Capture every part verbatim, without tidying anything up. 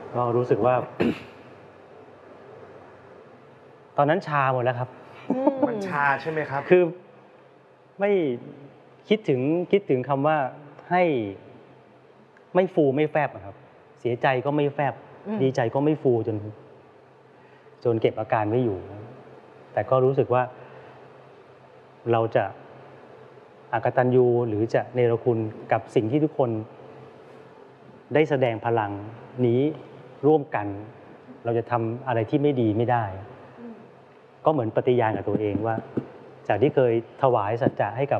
ก็รู้สึกว่า ตอนนั้นชาหมดแล้วครับมันชาใช่ไหมครับคือไม่คิดถึงคิดถึงคำว่าให้ไม่ฟูไม่แฟบครับเสียใจก็ไม่แฟบดีใจก็ไม่ฟูจนจนเก็บอาการไม่อยู่แต่ก็รู้สึกว่าเราจะอกตัญญูหรือจะเนรคุณกับสิ่งที่ทุกคนได้แสดงพลังนี้ร่วมกันเราจะทำอะไรที่ไม่ดีไม่ได้ก็เหมือนปฏิญาณกับตัวเองว่าจากที่เคยถวายสัจจะให้กับ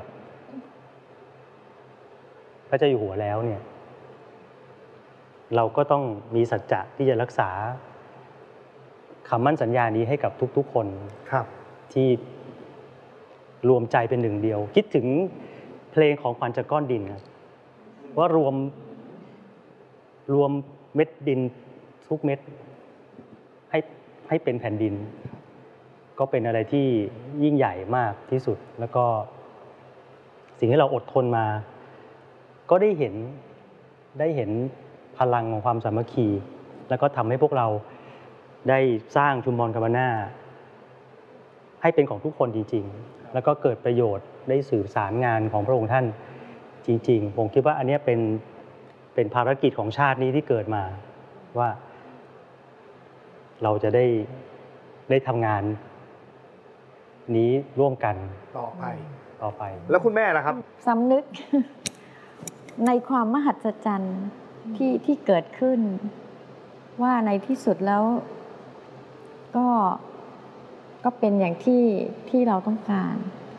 พระเจ้าอยู่หัวแล้วเนี่ยเราก็ต้องมีสัจจะที่จะรักษาคำมั่นสัญญานี้ให้กับทุกๆคนครับที่รวมใจเป็นหนึ่งเดียวคิดถึงเพลงของขวัญจากก้อนดินครับว่ารวมรวมเม็ดดินทุกเม็ดให้ให้เป็นแผ่นดินก็เป็นอะไรที่ยิ่งใหญ่มากที่สุดแล้วก็สิ่งที่เราอดทนมาก็ได้เห็นได้เห็นพลังของความสามัคคีแล้วก็ทำให้พวกเราได้สร้างชุมพรคาบาน่าให้เป็นของทุกคนจริงๆแล้วก็เกิดประโยชน์ได้สื่อสารงานของพระองค์ท่านจริงๆผมคิดว่าอันนี้เป็นเป็นภารกิจของชาตินี้ที่เกิดมาว่าเราจะได้ได้ทำงานนี้ร่วมกันต่อไปต่อไปแล้วคุณแม่ล่ะครับสำนึกในความมหัศจรรย์ที่ที่เกิดขึ้นว่าในที่สุดแล้วก็ก็เป็นอย่างที่ที่เราต้องการ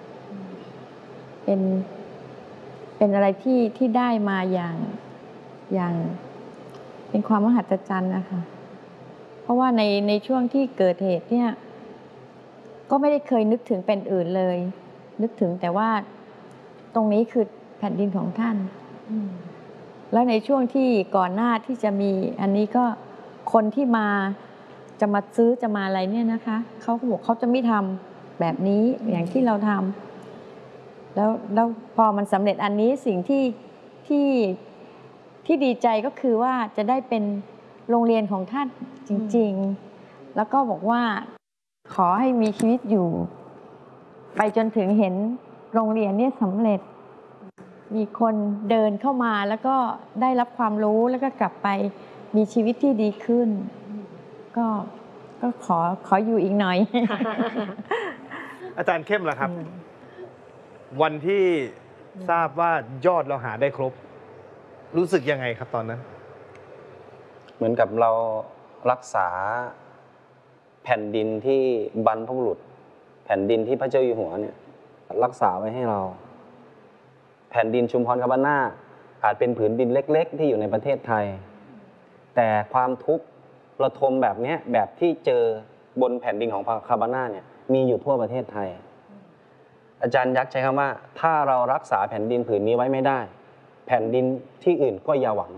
เป็นเป็นอะไรที่ที่ได้มาอย่างอย่างเป็นความมหัศจรรย์นะคะเพราะว่าในในช่วงที่เกิดเหตุเนี่ยก็ไม่ได้เคยนึกถึงเป็นอื่นเลยนึกถึงแต่ว่าตรงนี้คือแผ่นดินของท่านแล้วในช่วงที่ก่อนหน้าที่จะมีอันนี้ก็คนที่มาจะมาซื้อจะมาอะไรเนี่ยนะคะเขาบอกเขาจะไม่ทำแบบนี้อย่างที่เราทำแล้วแล้วพอมันสำเร็จอันนี้สิ่งที่ที่ที่ดีใจก็คือว่าจะได้เป็นโรงเรียนของท่านจริงๆแล้วก็บอกว่าขอให้มีชีวิตอยู่ไปจนถึงเห็นโรงเรียนเนี่ยสำเร็จมีคนเดินเข้ามาแล้วก็ได้รับความรู้แล้วก็กลับไปมีชีวิตที่ดีขึ้นก็ก็ขอขออยู่อีกหน่อยอาจารย์เข้มล่ะครับวันที่ทราบว่ายอดเราหาได้ครบรู้สึกยังไงครับตอนนั้นเหมือนกับเรารักษาแผ่นดินที่บรรพบุรุษแผ่นดินที่พระเจ้าอยู่หัวเนี่ยรักษาไว้ให้เราแผ่นดินชุมพรคาบาน่าอาจเป็นผืนดินเล็กๆที่อยู่ในประเทศไทยแต่ความทุกข์ระทมแบบนี้แบบที่เจอบนแผ่นดินของคาบาน่าเนี่ยมีอยู่ทั่วประเทศไทยอาจารย์ยักษ์ใช้คำว่าถ้าเรารักษาแผ่นดินผืนนี้ไว้ไม่ได้แผ่นดินที่อื่นก็อย่าหวัง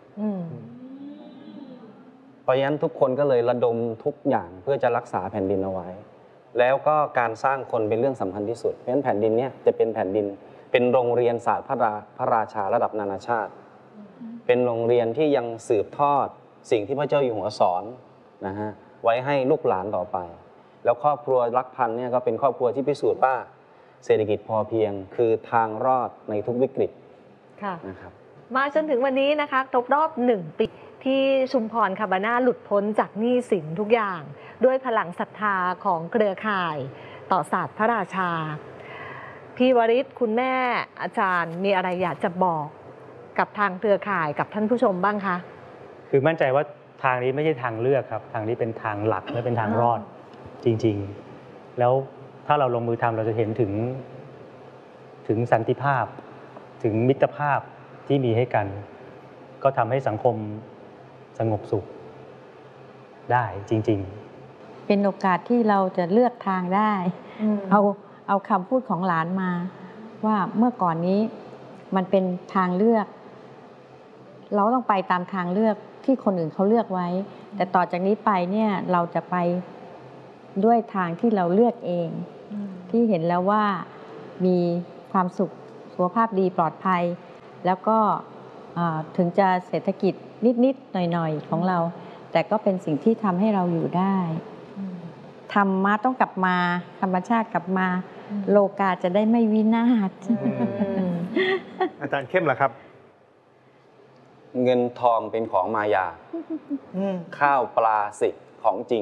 เพราะฉะนั้นทุกคนก็เลยระดมทุกอย่างเพื่อจะรักษาแผ่นดินเอาไว้แล้วก็การสร้างคนเป็นเรื่องสำคัญที่สุดเพราะฉะนั้นแผ่นดินนี้จะเป็นแผ่นดินเป็นโรงเรียนศาสตร์พระราพระราชาระดับนานาชาติเป็นโรงเรียนที่ยังสืบทอดสิ่งที่พระเจ้าอยู่หัวสอนนะฮะไว้ให้ลูกหลานต่อไปแล้วครอบครัวรักพันเนี่ยก็เป็นครอบครัวที่พิสูจน์ว่าเศรษฐกิจพอเพียงคือทางรอดในทุกวิกฤตค่ะนะครับมาจนถึงวันนี้นะคะครบรอบหนึ่งปีที่ชุมพรคาบาน่าหลุดพ้นจากหนี้สินทุกอย่างด้วยพลังศรัทธาของเครือข่ายต่อศาสตร์พระราชาพี่วริศคุณแม่อาจารย์มีอะไรอยากจะบอกกับทางเครือข่ายกับท่านผู้ชมบ้างคะคือมั่นใจว่าทางนี้ไม่ใช่ทางเลือกครับทางนี้เป็นทางหลักและเป็นทางรอดจริงๆแล้วถ้าเราลงมือทำเราจะเห็นถึงถึงสันติภาพถึงมิตรภาพที่มีให้กันก็ทำให้สังคมสงบสุขได้จริงๆเป็นโอกาสที่เราจะเลือกทางได้เอาเอาคำพูดของหลานมาว่าเมื่อก่อนนี้มันเป็นทางเลือกเราต้องไปตามทางเลือกที่คนอื่นเขาเลือกไว้แต่ต่อจากนี้ไปเนี่ยเราจะไปด้วยทางที่เราเลือกเองที่เห็นแล้วว่ามีความสุขสุขภาพดีปลอดภัยแล้วก็ถึงจะเศรษฐกิจนิดๆหน่อยๆของเราแต่ก็เป็นสิ่งที่ทำให้เราอยู่ได้ธรรมะต้องกลับมาธรรมชาติกลับมา โลกาจะได้ไม่วินาศอาจารย์เข้มล่ะครับเงินทองเป็นของมายา ข้าวปลาสิของจริง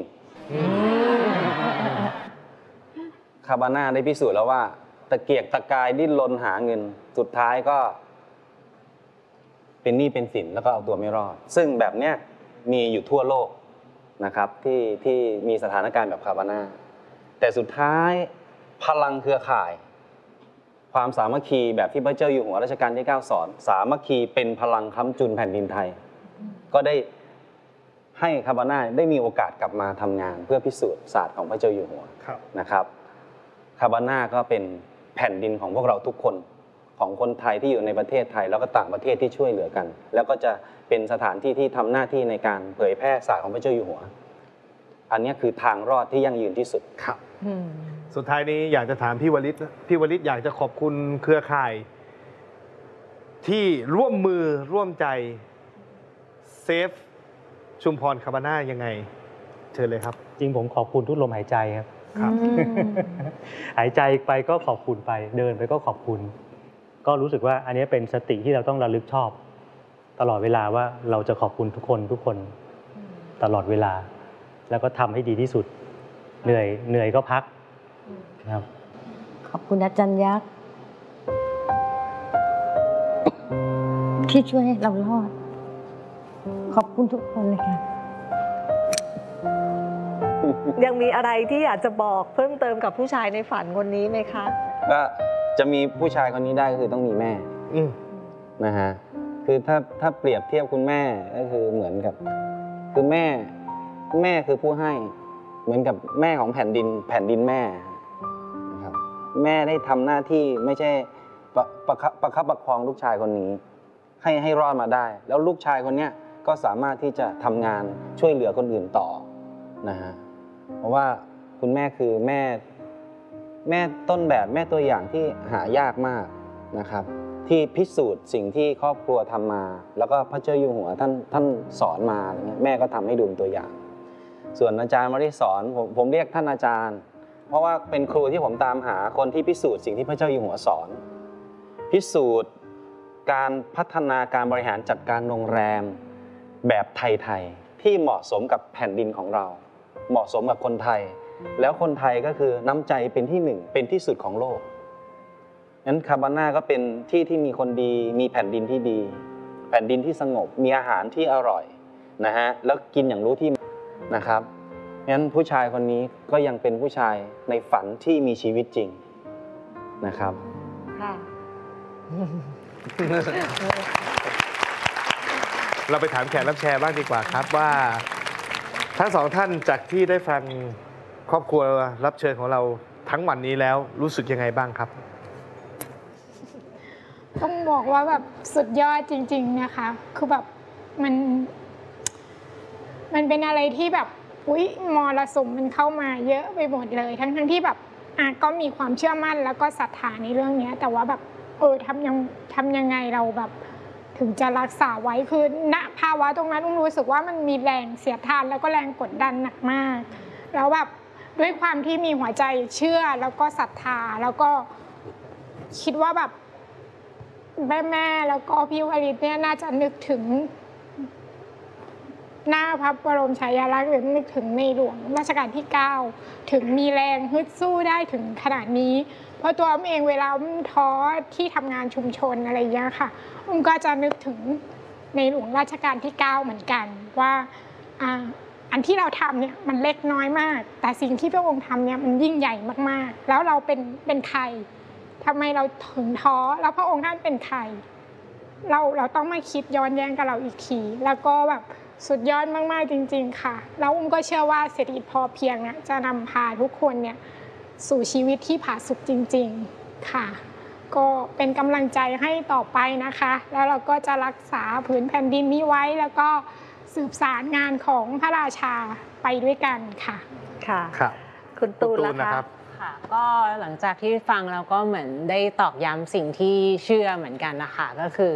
คาบาน่าได้พิสูจน์แล้วว่า ตะเกียกตะกายดิ้นรนหาเงินสุดท้ายก็ เป็นหนี้เป็นสินแล้วก็เอาตัวไม่รอด ซึ่งแบบเนี้ยมีอยู่ทั่วโลกนะครับที่ที่มีสถานการณ์แบบคาบาน่าแต่สุดท้ายพลังเครือข่าย ความสามัคคีแบบที่พระเจ้าอยู่หัวรัชกาลที่เก้าสอน สามัคคีเป็นพลังค้ำจุนแผ่นดินไทย ก็ได้ให้คาบาน่าได้มีโอกาสกลับมาทำงานเพื่อพิสูจน์ศาสตร์ของพระเจ้าอยู่หัวนะครับคาบาน่าก็เป็นแผ่นดินของพวกเราทุกคนของคนไทยที่อยู่ในประเทศไทยแล้วก็ต่างประเทศที่ช่วยเหลือกัน แล้วก็จะเป็นสถานที่ที่ทำหน้าที่ในการเผยแพร่ศาสตร์ของพระเจ้าอยู่หัว อันนี้คือทางรอดที่ยั่งยืนที่สุดครับสุดท้ายนี้อยากจะถามพี่วลิตนะพี่วลิตอยากจะขอบคุณเครือข่าย ที่ร่วมมือร่วมใจเซฟชุมพรคาบาน่ายังไงเชิญเลยครับจริงผมขอบคุณทุกลมหายใจครับครับหายใจไปก็ขอบคุณไปเดินไปก็ขอบคุณ ก็รู้สึกว่าอันนี้เป็นสติที่เราต้องระลึกชอบ ตลอดเวลาว่าเราจะขอบคุณทุกคนทุกคนตลอดเวลา แล้วก็ทำให้ดีที่สุด เหนื่อยเหนื่อยก็พักครับขอบคุณอาจารย์ยักษ์ที่ช่วยให้เรารอด ขอบคุณทุกคนเลยค่ะยังมีอะไรที่อยากจะบอกเพิ่มเติมกับผู้ชายในฝันคนนี้ไหมคะก็จะมีผู้ชายคนนี้ได้ก็คือต้องมีแม่อืมนะฮะคือถ้าถ้าเปรียบเทียบคุณแม่ก็คือเหมือนกับ คือแม่แม่คือผู้ให้เหมือนกับแม่ของแผ่นดินแผ่นดินแม่นะครับแม่ได้ทำหน้าที่ไม่ใช่ประประคับประคับประคองลูกชายคนนี้ ให้ให้รอดมาได้ แล้วลูกชายคนเนี้ยก็สามารถที่จะทำงานช่วยเหลือคนอื่นต่อนะฮะเพราะว่าคุณแม่คือแม่แม่ต้นแบบแม่ตัวอย่างที่หายากมากนะครับ ที่พิสูจน์สิ่งที่ครอบครัวทำมา แล้วก็พระเจ้าอยู่หัวท่านท่านสอนมาอะไรเงี้ยแม่ก็ทำให้ดูเป็นตัวอย่าง ส่วนอาจารย์ไม่ได้สอนผมผมเรียกท่านอาจารย์ เพราะว่าเป็นครูที่ผมตามหาคนที่พิสูจน์สิ่งที่พระเจ้าอยู่หัวสอน พิสูจน์การพัฒนาการบริหารจัดการโรงแรมแบบไทยๆที่เหมาะสมกับแผ่นดินของเรา เหมาะสมกับคนไทย แล้วคนไทยก็คือน้ำใจเป็นที่หนึ่งเป็นที่สุดของโลกงั้นคาบาน่าก็เป็นที่ที่มีคนดีมีแผ่นดินที่ดี แผ่นดินที่สงบมีอาหารที่อร่อยนะฮะแล้วกินอย่างรู้ที่นะครับงั้นผู้ชายคนนี้ก็ยังเป็นผู้ชายในฝันที่มีชีวิตจริงนะครับค่ะเราไปถามแขกรับแชร์บ้างดีกว่าครับว่า ทั้งสองท่านจากที่ได้ฟังครอบครัวรับเชิญของเราทั้งวันนี้แล้วรู้สึกยังไงบ้างครับต้องบอกว่าแบบสุดยอดจริงๆนะคะคือแบบมันมันเป็นอะไรที่แบบอุ๊ยมรสุมมันเข้ามาเยอะไปหมดเลยทั้งทั้งที่แบบอ่ะก็มีความเชื่อมั่นแล้วก็ศรัทธาในเรื่องนี้แต่ว่าแบบเออทำยังทำยังไงเราแบบถึงจะรักษาไว้คือณภาวะตรงนั้นอุ้มรู้สึกว่ามันมีแรงเสียดทานแล้วก็แรงกดดันหนักมากแล้วแบบด้วยความที่มีหัวใจเชื่อแล้วก็ศรัทธาแล้วก็คิดว่าแบบแม่แม่แล้วก็พี่วริตเนี่ยน่าจะนึกถึงหน้าพระบรมฉายาลักษณ์หรือนึกถึงในหลวงรัชกาลที่เก้าถึงมีแรงฮึดสู้ได้ถึงขนาดนี้เพราะตัวอุ้มเองเวลาอุ้มท้อที่ทำงานชุมชนอะไรอย่างเงี้ยค่ะอุ้มก็จะนึกถึงในหลวงรัชกาลที่เก้าเหมือนกันว่าอ่าอันที่เราทำเนี่ยมันเล็กน้อยมากแต่สิ่งที่พระองค์ทำเนี่ยมันยิ่งใหญ่มากๆแล้วเราเป็นเป็นใครทำไมเราถึงท้อแล้วพระองค์ท่านเป็นใครเราเราต้องมาคิดย้อนแย้งกับเราอีกทีแล้วก็แบบสุดยอดมากๆจริงๆค่ะแล้วอุ้มก็เชื่อว่าเศรษฐกิจพอเพียงนะจะนำพาทุกคนเนี่ยสู่ชีวิตที่ผาสุกจริงๆค่ะก็เป็นกำลังใจให้ต่อไปนะคะแล้วเราก็จะรักษาผืนแผ่นดินนี้ไว้แล้วก็สืบสารงานของพระราชาไปด้วยกันค่ะค่ะครับคุณตูนคุณตูล่ะนนะคะครับค่ะก็หลังจากที่ฟังเราก็เหมือนได้ตอกย้ำสิ่งที่เชื่อเหมือนกันนะคะก็คือ